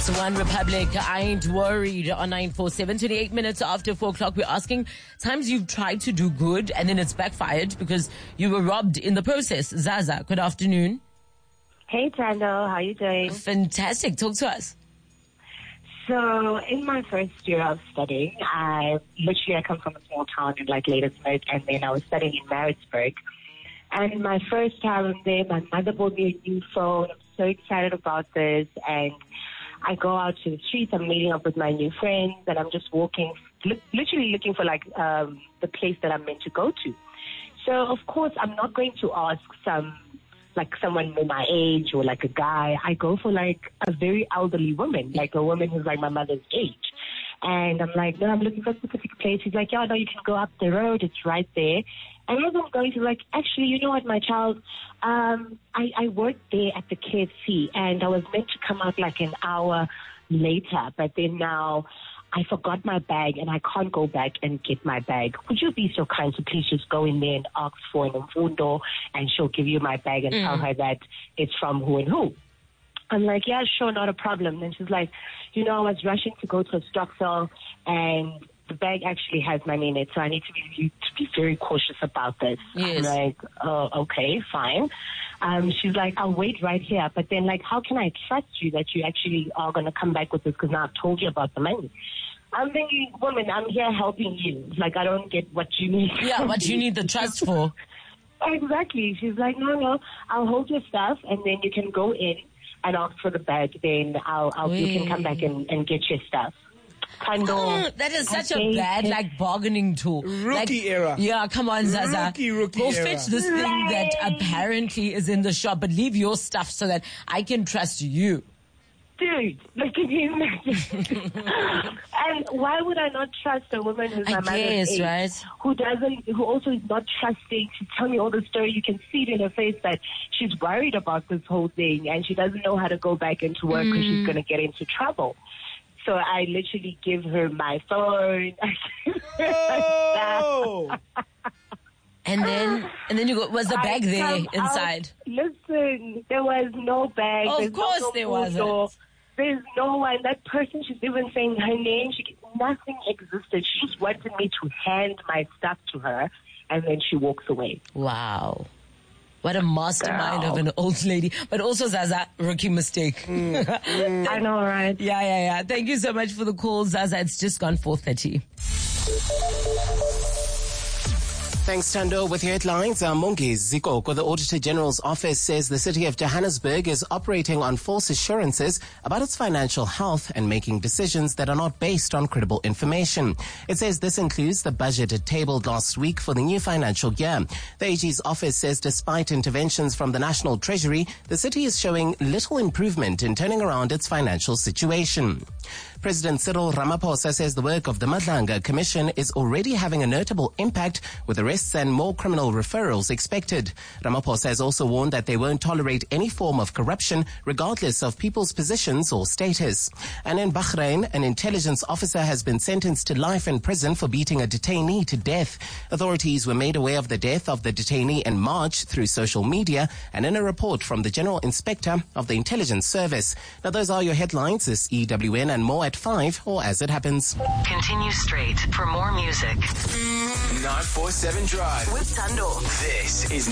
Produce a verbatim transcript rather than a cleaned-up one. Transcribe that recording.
It's One Republic. I ain't worried on nine four seven. twenty-eight minutes after four o'clock. We're asking times you've tried to do good and then it's backfired because you were robbed in the process. Zaza, good afternoon. Hey, Tando. How you doing? Fantastic. Talk to us. So, in my first year of studying, I literally I come from a small town in like Ladysmith, and then I was studying in Maritzburg. And my first time there, my mother bought me a new phone. I'm so excited about this, and I go out to the streets. I'm meeting up with my new friends, and I'm just walking, li- literally looking for like um, the place that I'm meant to go to. So, of course, I'm not going to ask some. like someone my age or like a guy. I go for like a very elderly woman, like a woman who's like my mother's age. And I'm like, no, I'm looking for a specific place. He's like, yeah, no, you can go up the road. It's right there. And as I'm going to like, actually, you know what, my child, um, I, I worked there at the K F C and I was meant to come out like an hour later, but then now I forgot my bag and I can't go back and get my bag. Would you be so kind to please just go in there and ask for an umfundo and she'll give you my bag and mm. tell her that it's from who and who? I'm like, yeah, sure, not a problem. And she's like, you know, I was rushing to go to a stock sale and the bag actually has money in it, so I need to be to be very cautious about this. Yes. I'm like, oh, okay, fine. Um, she's like, I'll wait right here. But then, like, how can I trust you that you actually are going to come back with this because now I've told you about the money? I'm thinking, woman, I'm here helping you. Like, I don't get what you need. Yeah, what you need the trust for. Exactly. She's like, no, no, I'll hold your stuff and then you can go in and ask for the bag. Then I'll, I'll you can come back and, and get your stuff. Kind of, mm, that is such a bad, like, bargaining tool. Rookie like, era. Yeah, come on, Zaza. Rookie, rookie Go era. fetch this thing that apparently is in the shop, but leave your stuff so that I can trust you. Dude, like, can you imagine? And why would I not trust a woman who's my I mother's guess, age, right? who doesn't, who also is not trusting to tell me all the story? You can see it in her face that she's worried about this whole thing and she doesn't know how to go back into work because Mm. she's going to get into trouble. So I literally give her my phone. Oh! And then, and then you go, was the bag I there come inside? out- Listen, there was no bag. Of There's course no there food wasn't. door. There's no one. That person, she's even saying her name. She nothing existed. She just wanted me to hand my stuff to her, and then she walks away. Wow. What a mastermind Girl. of an old lady. But also, Zaza, rookie mistake. Mm. I know, right? Yeah, yeah, yeah. Thank you so much for the call, Zaza. It's just gone four thirty. Thanks, Tando. With your headlines, uh, Mongi Zikoko, the Auditor General's office, says the city of Johannesburg is operating on false assurances about its financial health and making decisions that are not based on credible information. It says this includes the budget it tabled last week for the new financial year. The A G's office says despite interventions from the National Treasury, the city is showing little improvement in turning around its financial situation. President Cyril Ramaphosa says the work of the Madlanga Commission is already having a notable impact, with arrests and more criminal referrals expected. Ramaphosa has also warned that they won't tolerate any form of corruption, regardless of people's positions or status. And in Bahrain, an intelligence officer has been sentenced to life in prison for beating a detainee to death. Authorities were made aware of the death of the detainee in March through social media and in a report from the General Inspector of the Intelligence Service. Now, those are your headlines. This E W N and more at five, or as it happens. Continue straight for more music. nine four seven Drive With Tando. This is